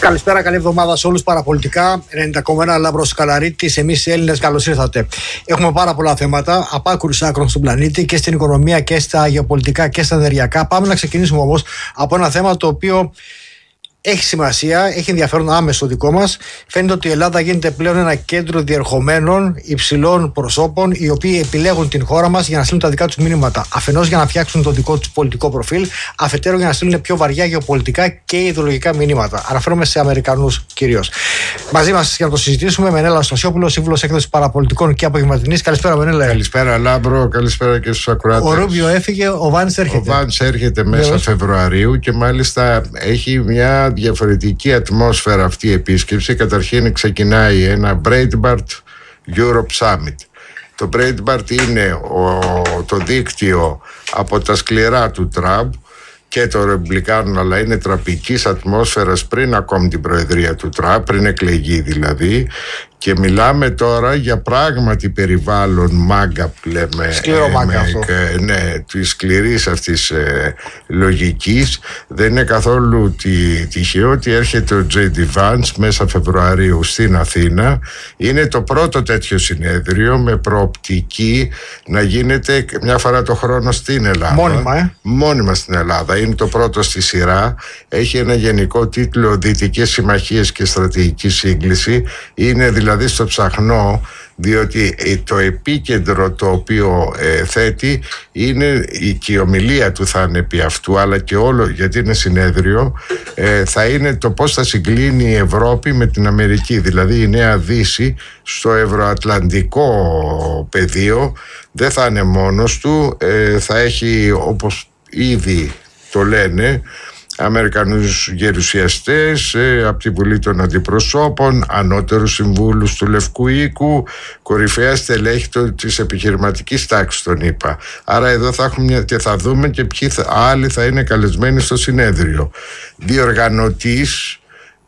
Καλησπέρα, καλή εβδομάδα σε όλους. Παραπολιτικά 90,1 Λάμπρος Καλαρίτης. Εμείς οι Έλληνες, καλώς ήρθατε. Έχουμε πάρα πολλά θέματα από άκρους άκρων στον πλανήτη και στην οικονομία και στα γεωπολιτικά και στα ενεργειακά. Πάμε να ξεκινήσουμε όμως από ένα θέμα το οποίο έχει σημασία, έχει ενδιαφέρον άμεσο δικό μας. Φαίνεται ότι η Ελλάδα γίνεται πλέον ένα κέντρο διερχομένων υψηλών προσώπων, οι οποίοι επιλέγουν την χώρα μας για να στείλουν τα δικά τους μηνύματα. Αφενός για να φτιάξουν το δικό τους πολιτικό προφίλ, αφετέρου για να στείλουν πιο βαριά γεωπολιτικά και ιδεολογικά μηνύματα. Αναφέρομαι σε Αμερικανούς κυρίως. Μαζί μας για να το συζητήσουμε, Μενέλα Στασιόπουλος, σύμβουλος έκδοσης παραπολιτικών και απογευματινής. Καλησπέρα, Μενέλα. Καλησπέρα, Λάμπρο, καλησπέρα και στους ακροατές. Ο Ρούμπιο έφυγε, ο Βάνς έρχεται. Ο Βάνς έρχεται μέσα Φεβρουαρίου και μάλιστα έχει μια διαφορετική ατμόσφαιρα αυτή η επίσκεψη. Καταρχήν ξεκινάει ένα Breitbart Europe Summit. Το Breitbart είναι το δίκτυο από τα σκληρά του Τραμπ και των Ρεπουμπλικάνων, αλλά είναι τραπικής ατμόσφαιρας πριν ακόμη την προεδρία του Τραμπ, πριν εκλεγεί δηλαδή. Και μιλάμε τώρα για πράγματι περιβάλλον μάγκα, λέμε. Σκληρό μάγκα αυτό. Ναι, της σκληρής αυτής λογικής. Δεν είναι καθόλου τυχαίο ότι έρχεται ο J.D. Vance μέσα Φεβρουαρίου στην Αθήνα. Είναι το πρώτο τέτοιο συνέδριο με προοπτική να γίνεται μια φορά το χρόνο στην Ελλάδα. Μόνιμα, Μόνιμα στην Ελλάδα. Είναι το πρώτο στη σειρά. Έχει ένα γενικό τίτλο «Δυτικές συμμαχίες και στρατηγική σύγκληση». Είναι δηλαδή στο ψαχνό, διότι το επίκεντρο το οποίο θέτει είναι και η ομιλία του θα είναι επί αυτού, αλλά και όλο, γιατί είναι συνέδριο, θα είναι το πώς θα συγκλίνει η Ευρώπη με την Αμερική, δηλαδή η Νέα Δύση στο ευρωατλαντικό πεδίο. Δεν θα είναι μόνος του, θα έχει, όπως ήδη το λένε, Αμερικανούς γερουσιαστές από τη Βουλή των Αντιπροσώπων, ανώτερους συμβούλους του Λευκού Οίκου, κορυφαία στελέχη της επιχειρηματικής τάξης των ΗΠΑ. Άρα εδώ θα έχουμε και θα δούμε και ποιοι άλλοι θα είναι καλεσμένοι στο συνέδριο. Διοργανωτής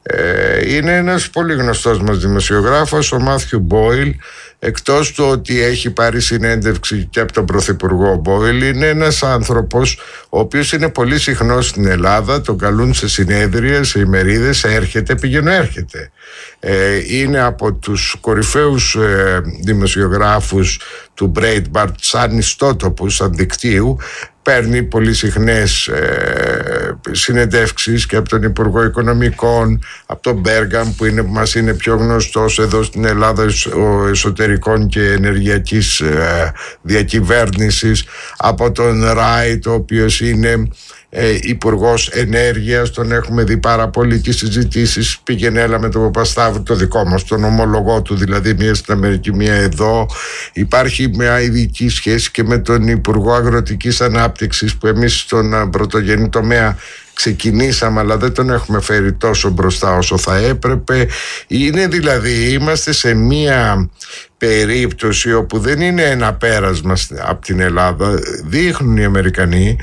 είναι ένας πολύ γνωστός μας δημοσιογράφος, ο Μάθιου Μπόιλ. Εκτός του ότι έχει πάρει συνέντευξη και από τον Πρωθυπουργό Μπόιλ, είναι ένας άνθρωπος ο οποίος είναι πολύ συχνός στην Ελλάδα, τον καλούν σε συνέδρια, σε ημερίδες, έρχεται, έρχεται. Είναι από τους κορυφαίους δημοσιογράφους του Breitbart, σαν ιστότοπου, σαν δικτύου. Παίρνει πολύ συχνές συνεντεύξεις και από τον Υπουργό Οικονομικών, από τον Μπέργαμ που μας είναι πιο γνωστός εδώ στην Ελλάδα, ο εσωτερικών και ενεργειακής διακυβέρνησης, από τον Ράιτ, ο οποίος είναι Υπουργός Ενέργειας, τον έχουμε δει πάρα πολύ και συζητήσεις. Πήγαινε έλα με τον Παπασταύρου, το δικό μας, τον ομολογό του, δηλαδή μία στην Αμερική, μία εδώ. Υπάρχει μια ειδική σχέση και με τον Υπουργό Αγροτικής Ανάπτυξης, που εμείς στον πρωτογενή τομέα ξεκινήσαμε, αλλά δεν τον έχουμε φέρει τόσο μπροστά όσο θα έπρεπε. Είναι δηλαδή, είμαστε σε μία περίπτωση όπου δεν είναι ένα πέρασμα από την Ελλάδα. Δείχνουν οι Αμερικανοί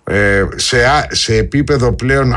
σε επίπεδο πλέον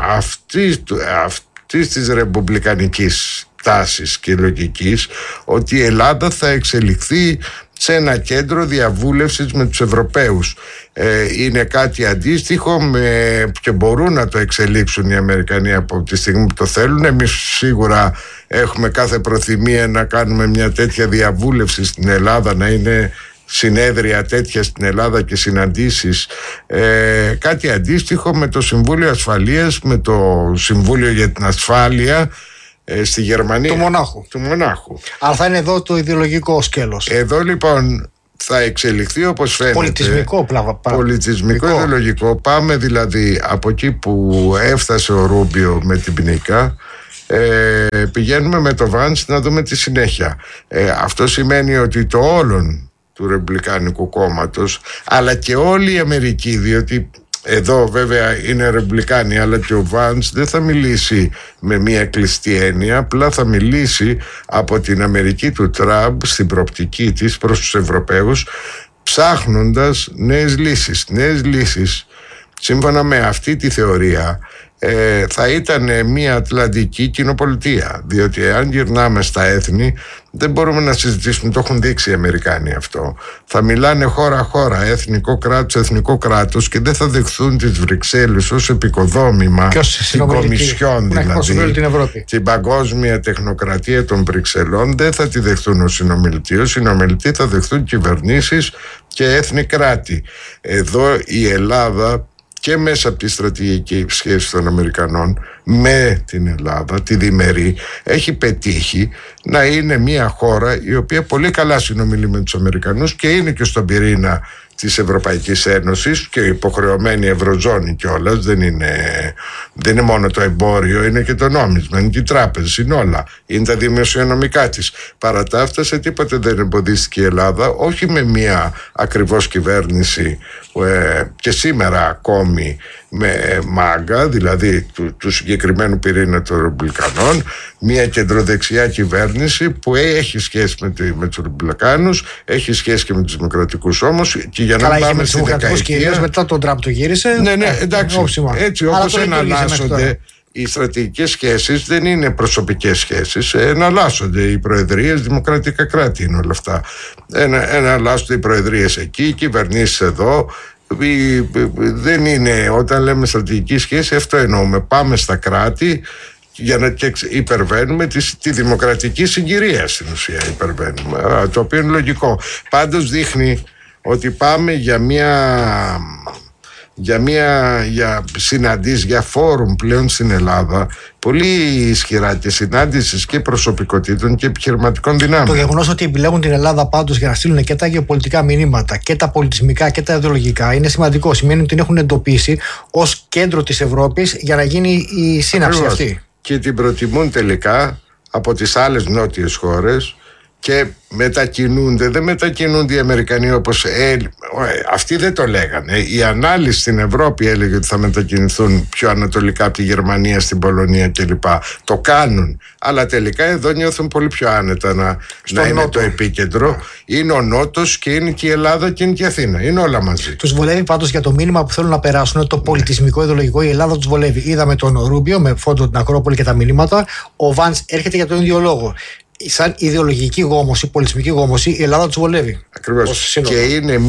αυτής της ρεπουμπλικανικής τάσης και λογικής, ότι η Ελλάδα θα εξελιχθεί σε ένα κέντρο διαβούλευσης με τους Ευρωπαίους. Είναι κάτι αντίστοιχο και μπορούν να το εξελίξουν οι Αμερικανοί από τη στιγμή που το θέλουν. Εμείς σίγουρα έχουμε κάθε προθυμία να κάνουμε μια τέτοια διαβούλευση στην Ελλάδα, να είναι συνέδρια τέτοια στην Ελλάδα και συναντήσεις. Κάτι αντίστοιχο με το Συμβούλιο Ασφαλείας, με το Συμβούλιο για την Ασφάλεια στη Γερμανία. Του Μονάχου. Αλλά θα είναι εδώ το ιδεολογικό σκέλος. Εδώ λοιπόν θα εξελιχθεί, όπως φαίνεται, πολιτισμικό ιδεολογικό. Πάμε δηλαδή από εκεί που έφτασε ο Ρούμπιο με την Πνίκα, πηγαίνουμε με το Βάνς να δούμε τη συνέχεια. Αυτό σημαίνει ότι το όλον του Ρεπουμπλικάνικου κόμματος, αλλά και όλη η Αμερική, διότι εδώ βέβαια είναι Ρεπουμπλικάνοι, αλλά και ο Βάνς δεν θα μιλήσει με μια κλειστή έννοια, απλά θα μιλήσει από την Αμερική του Τραμπ στην προοπτική της προς τους Ευρωπαίους, ψάχνοντας νέες λύσεις. Σύμφωνα με αυτή τη θεωρία, θα ήταν μια ατλαντική κοινοπολιτεία, διότι αν γυρνάμε στα έθνη δεν μπορούμε να συζητήσουμε, το έχουν δείξει οι Αμερικάνοι αυτό. Θα μιλάνε χώρα-χώρα, εθνικό κράτος και δεν θα δεχθούν τις Βρυξέλλες ως επικοδόμημα, την Κομισιόν δηλαδή, την παγκόσμια τεχνοκρατία των Βρυξελών δεν θα τη δεχθούν ως συνομιλητή. Ως συνομιλητή θα δεχθούν κυβερνήσεις και έθνη κράτη. Εδώ η Ελλάδα και μέσα από τη στρατηγική σχέση των Αμερικανών με την Ελλάδα, τη διμερή, έχει πετύχει να είναι μια χώρα η οποία πολύ καλά συνομιλεί με τους Αμερικανούς και είναι και στον πυρήνα της Ευρωπαϊκής Ένωσης και υποχρεωμένη Ευρωζώνη κιόλας. Δεν είναι μόνο το εμπόριο, είναι και το νόμισμα, είναι και οι τράπεζες, είναι όλα. Είναι τα δημοσιονομικά της. Παρά τα αυτά, σε τίποτε δεν εμποδίστηκε η Ελλάδα, όχι με μια ακριβώς κυβέρνηση και σήμερα ακόμη με μάγκα, δηλαδή του συγκεκριμένου πυρήνα των Ρεπουμπλικανών, μια κεντροδεξιά κυβέρνηση που έχει σχέση με τους Ρεπουμπλικάνους, έχει σχέση και με τους Δημοκρατικούς όμως. Και για να πάμε στην δεκαετία. Μετά τον Τραμπ το γύρισε. Ναι, εντάξει. Έτσι όπως εναλλάσσονται οι στρατηγικές σχέσεις, δεν είναι προσωπικές σχέσεις. Εναλλάσσονται οι προεδρίες, δημοκρατικά κράτη είναι όλα αυτά. Εναλλάσσονται οι προεδρίες εκεί, οι κυβερνήσεις εδώ. Δεν είναι, όταν λέμε στρατηγική σχέση, αυτό εννοούμε. Πάμε στα κράτη για να υπερβαίνουμε τη δημοκρατική συγκυρία, στην ουσία υπερβαίνουμε, το οποίο είναι λογικό. Πάντως δείχνει ότι πάμε για συναντήσεις, για φόρουμ πλέον στην Ελλάδα πολύ ισχυρά και συνάντησης και προσωπικότητων και επιχειρηματικών δυνάμεων. Το γεγονός ότι επιλέγουν την Ελλάδα πάντως για να στείλουν και τα γεωπολιτικά μηνύματα και τα πολιτισμικά και τα ιδεολογικά είναι σημαντικό. Σημαίνει ότι την έχουν εντοπίσει ως κέντρο της Ευρώπης για να γίνει η σύναψη αυτή. Και την προτιμούν τελικά από τις άλλες νότιες χώρες και δεν μετακινούνται οι Αμερικανοί όπως αυτοί δεν το λέγανε. Η ανάλυση στην Ευρώπη έλεγε ότι θα μετακινηθούν πιο ανατολικά από τη Γερμανία στην Πολωνία κλπ. Το κάνουν, αλλά τελικά εδώ νιώθουν πολύ πιο άνετα να είναι το επίκεντρο. Είναι ο Νότος και είναι και η Ελλάδα και είναι και η Αθήνα. Είναι όλα μαζί. Τους βολεύει πάντως για το μήνυμα που θέλουν να περάσουν, το πολιτισμικό, ιδεολογικό. Η Ελλάδα τους βολεύει. Είδαμε τον Ρούμπιο με φόντο την Ακρόπολη και τα μηνύματα. Ο Βαντς έρχεται για τον ίδιο λόγο. Σαν ιδεολογική γόμωση, πολιτισμική γόμωση, η Ελλάδα τους βολεύει. Ακριβώς. Και είναι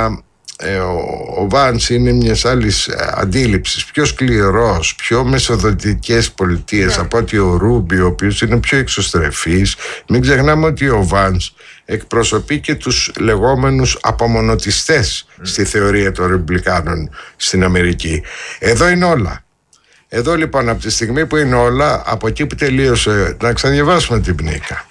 ο Βαντς είναι μιας άλλης αντίληψης, πιο σκληρός, πιο μεσοδοτικές πολιτείες από ότι ο Ρούμπιο, ο οποίος είναι πιο εξωστρεφής. Μην ξεχνάμε ότι ο Βαντς εκπροσωπεί και τους λεγόμενους απομονωτιστές στη θεωρία των Ρεπουμπλικάνων στην Αμερική. Εδώ είναι όλα. Εδώ λοιπόν από τη στιγμή που είναι όλα, από εκεί που τελείωσε, να ξαναδιαβάσουμε την Πνίκα.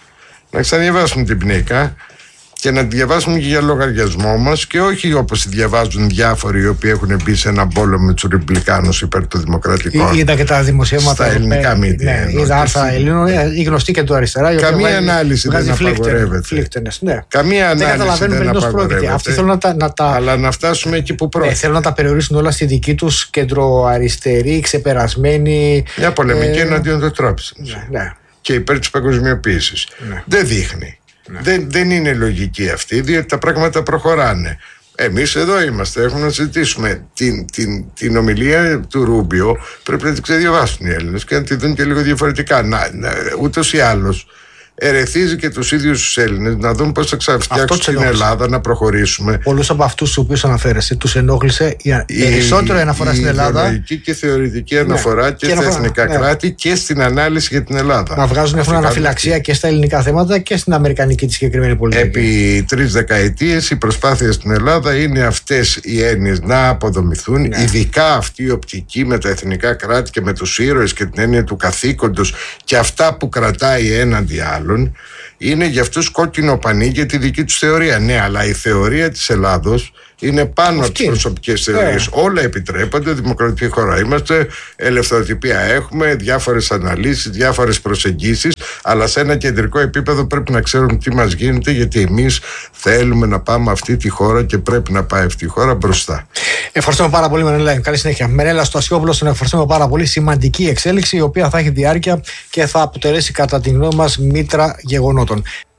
Και να τη διαβάσουμε και για λογαριασμό μας και όχι όπως διαβάζουν διάφοροι οι οποίοι έχουν μπει σε έναν πόλεμο με τους Ρεπουμπλικάνους υπέρ του δημοκρατικών. Είδα και τα δημοσιεύματα στα ελληνικά μίντια. Είδα άρθρα Ελλήνων, οι γνωστοί και του αριστερά. Καμία ανάλυση δεν απαγορεύεται. Καμία ανάλυση δεν απαγορεύεται. Αυτοί θέλουν αλλά να φτάσουμε εκεί που πρόκειται. Θέλουν να τα περιορίσουν όλα στη δική τους κεντροαριστερή, ξεπερασμένη. Μια πολεμική εναντίον των τρόπων. Και υπέρ της παγκοσμιοποίησης. Δεν δείχνει. Δεν είναι λογική αυτή, διότι τα πράγματα προχωράνε. Εμείς εδώ είμαστε, έχουμε να συζητήσουμε την ομιλία του Ρούμπιο. Πρέπει να την ξεδιαβάσουν οι Έλληνες και να τη δουν και λίγο διαφορετικά. Ούτως ή άλλως ερεθίζει και τους ίδιους τους Έλληνες να δουν πώς θα ξαναφτιάξουν την Ελλάδα, να προχωρήσουμε. Πολλούς από αυτούς τους οποίους αναφέρεσαι τους ενόχλησε περισσότερο η αναφορά στην Ελλάδα. Η ιδεολογική και θεωρητική αναφορά και στα εθνικά κράτη και στην ανάλυση για την Ελλάδα. Να βγάζουν αναφυλαξία και στα ελληνικά θέματα και στην αμερικανική τη συγκεκριμένη πολιτική. Επί 3 δεκαετίες οι προσπάθειες στην Ελλάδα είναι αυτές οι έννοιες να αποδομηθούν, ειδικά αυτή η οπτική με τα εθνικά κράτη και με τους ήρωες και την έννοια του καθήκοντος και αυτά που κρατάει έναντι άλλων. Είναι για αυτούς κόκκινο πανί για τη δική τους θεωρία. Ναι, αλλά η θεωρία της Ελλάδος είναι πάνω από τις προσωπικές θεωρίες. Όλα επιτρέπονται, δημοκρατική χώρα είμαστε, ελευθεροτυπία έχουμε, διάφορες αναλύσεις, διάφορες προσεγγίσεις, αλλά σε ένα κεντρικό επίπεδο πρέπει να ξέρουμε τι μας γίνεται, γιατί εμείς θέλουμε να πάμε αυτή τη χώρα και πρέπει να πάει αυτή η χώρα μπροστά. Ευχαριστούμε πάρα πολύ, Μενέλα. Καλή συνέχεια. Μενέλα Στασιόπουλος, τον ευχαριστούμε πάρα πολύ. Σημαντική εξέλιξη, η οποία θα έχει διάρκεια και θα αποτελέσει κατά τη γνώμη μας μήτρα γεγονότων.